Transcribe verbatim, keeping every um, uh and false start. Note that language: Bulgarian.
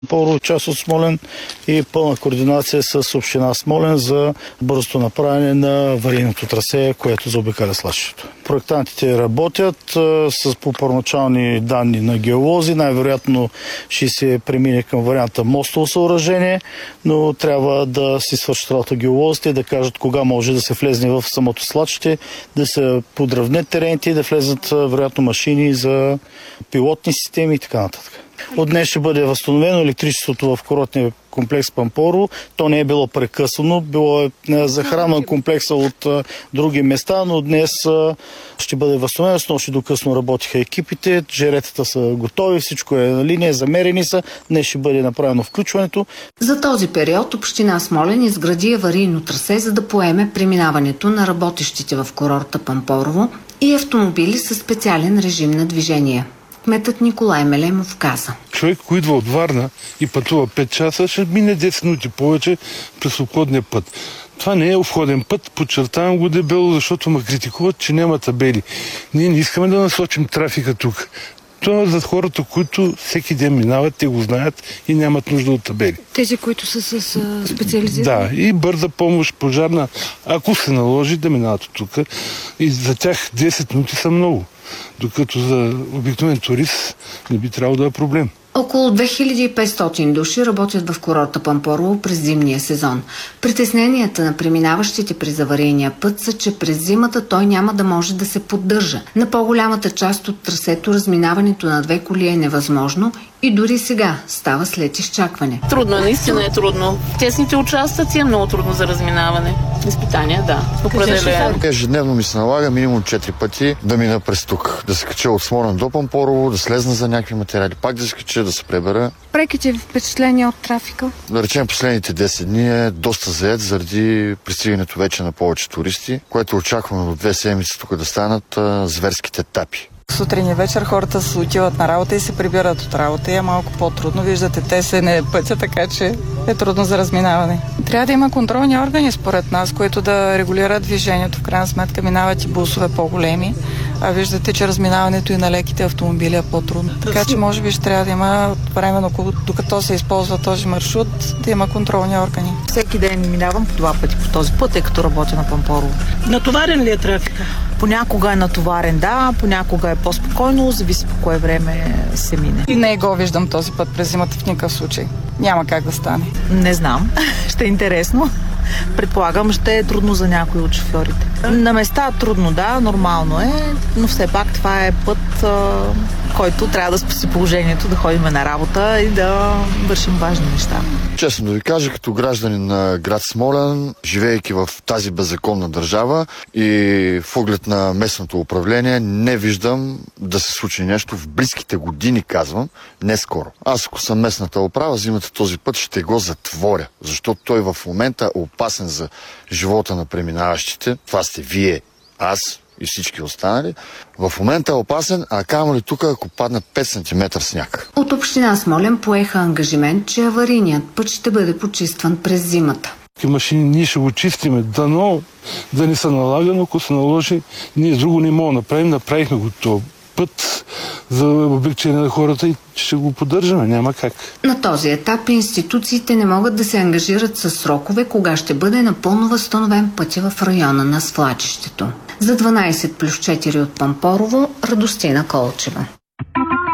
Първо част от Смолян и пълна координация с община Смолян за бързото направяне на аварийното трасе, което заобикаля свлачището. Проектантите работят с по първоначални данни на геолози. Най-вероятно ще се премине към варианта мостово съоръжение, но трябва да си свършат работа геолозите и да кажат кога може да се влезне в самото свлачище, да се подравнят терените и да влезат вероятно машини за пилотни системи и така нататък. От днес ще бъде възстановено електричеството в курортния комплекс Пампорово. То не е било прекъсано, било е захранван комплекса от а, други места, но днес а, ще бъде възстановено. С нощи до късно работиха екипите, жеретата са готови, всичко е на линия, замерени са. Днес ще бъде направено включването. За този период община Смолян изгради аварийно трасе, за да поеме преминаването на работещите в курорта Пампорово и автомобили със специален режим на движение. Кметът Николай Мелемов каза: човек, който идва от Варна и пътува пет часа, ще мине десет минути повече през обходния път. Това не е обходен път, подчертавам го дебело, защото ме критикуват, че няма табели. Ние не искаме да насочим трафика тук. Това е за хората, които всеки ден минават, те го знаят и нямат нужда от табели. Тези, които са с специализирани? Да, и бърза помощ, пожарна, ако се наложи да минават от тук. И за тях десет минути са много, докато за обикновен турист не би трябвало да е проблем. Около две хиляди и петстотин души работят в курорта Пампорово през зимния сезон. Притесненията на преминаващите през аварийния път са, че през зимата той няма да може да се поддържа. На по-голямата част от трасето разминаването на две коли е невъзможно и дори сега става след изчакване. Трудно е, наистина е трудно. В тесните участъци е много трудно за разминаване. Изпитания, да. Определено. Ежедневно ми се налага минимум четири пъти да мина през тук. Да се кача от Смолян до Пампорово, да слезна за някакви материали, пак да се кача, да се пребера. Преките впечатления от трафика? Да речем, последните десет дни е доста заед заради пристигането вече на повече туристи, което очакваме до две седмици тук да станат а, зверските тапи. Сутрин и вечер хората се отиват на работа и се прибират от работа и е малко по-трудно. Виждате, те се не пътя, така че е трудно за разминаване. Трябва да има контролни органи според нас, които да регулират движението. В крайна сметка минават и бусове по-големи, а виждате, че разминаването и на леките автомобили е по-трудно. Така че може би ще трябва да има временно, докато се използва този маршрут, да има контролни органи. Всеки ден минавам по два пъти по този път, тъй като работя на Пампорово. Натоварен ли е трафика? Понякога е натоварен, да, понякога е по-спокойно, зависи по кое време се мине. И не го виждам този път през зимата в никакъв случай. Няма как да стане. Не знам. Ще е интересно. Предполагам, ще е трудно за някои от шофьорите. На места трудно, да, нормално е, но все пак това е път, който трябва да спаси положението, да ходим на работа и да вършим важни неща. Честно да ви кажа, като гражданин на град Смолян, живеейки в тази беззаконна държава и в оглед на местното управление, не виждам да се случи нещо в близките години, казвам, не скоро. Аз, ако съм местната управа, взимате този път, ще го затворя, защото той в момента е опасен за живота на преминаващите. Това сте вие, аз и всички останали. В момента е опасен, а камо ли тук, ако падна пет сантиметра сняг. От община Смолян поеха ангажимент, че аварийният път ще бъде почистван през зимата. Машини ние ще го чистиме, дано да не се налага, но ако се наложи, ние друго не можем да направим. Направихме го този път за облегчение на хората и ще го поддържаме, няма как. На този етап институциите не могат да се ангажират с срокове, кога ще бъде напълно възстановен пътя в района на свлачището. За дванайсет плюс четири от Пампорово, Радостина Колчева.